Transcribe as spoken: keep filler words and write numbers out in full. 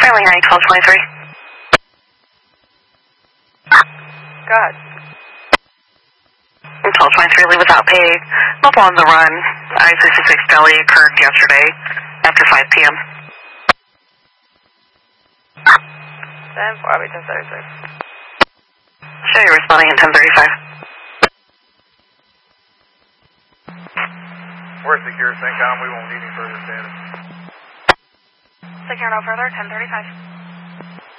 Fairly nine twelve twenty-three. God. twelve twenty-three, leave without paid. Mobile on the run. I sixty-six Delhi occurred yesterday after five p m ten four, I'll be ten thirty-six. Show you responding at ten thirty-five. We're secure, CENTCOM. We won't need any further status. Secure no further, ten thirty-five.